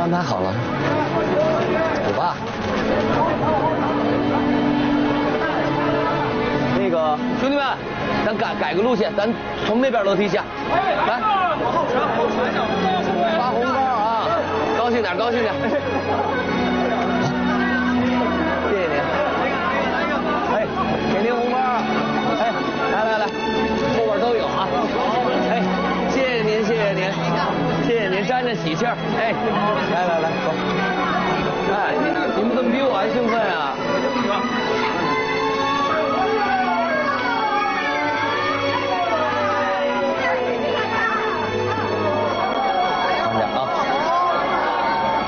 安排好了。走吧。那个兄弟们，咱改个路线，咱从那边楼梯下。来，发红包啊！高兴点，高兴点。谢谢您。哎，给您红包。哎，来，后边都有啊。哎，谢谢您，谢谢您，谢谢您，沾着喜气儿。哎，来，走。哎，你们怎么比我还兴奋啊？